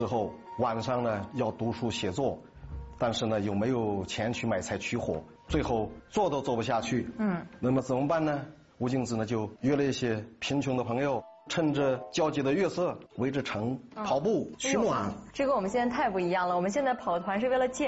之后晚上呢要读书写作，但是呢又没有钱去买菜取火，最后做都做不下去。那么怎么办呢？吴敬梓呢就约了一些贫穷的朋友，趁着皎洁的月色围着城跑步取暖。 这跟我们现在太不一样了，我们现在跑团是为了健